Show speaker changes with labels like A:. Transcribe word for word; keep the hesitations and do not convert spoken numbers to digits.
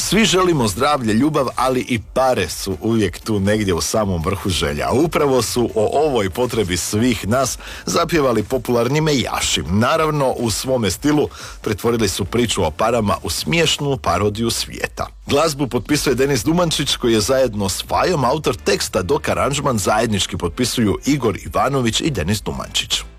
A: Svi želimo zdravlje, ljubav, ali i pare su uvijek tu negdje u samom vrhu želja. Upravo su o ovoj potrebi svih nas zapjevali popularni Mejaši. Naravno, u svome stilu pretvorili su priču o parama u smiješnu parodiju svijeta. Glazbu potpisuje Denis Dumančić, koji je zajedno s Fajom autor teksta, dok aranžman zajednički potpisuju Igor Ivanović i Denis Dumančić.